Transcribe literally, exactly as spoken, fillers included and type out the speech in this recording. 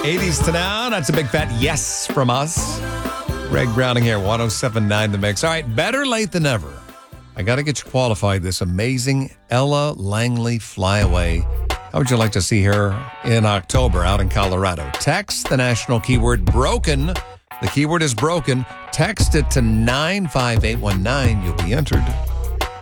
eighties to now. That's a big fat yes from us. Greg Browning here, one oh seven point nine The Mix. All right, better late than never. I got to get you qualified. This amazing Ella Langley Flyaway. How would you like to see her in October out in Colorado? Text the national keyword broken. The keyword is broken. Text it to nine five eight one nine. You'll be entered.